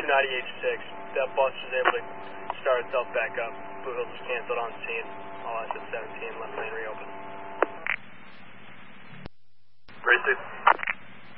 298.6. That bus was able to start itself back up. Blue Hills was canceled on scene. All SS 17, left lane reopened. Great,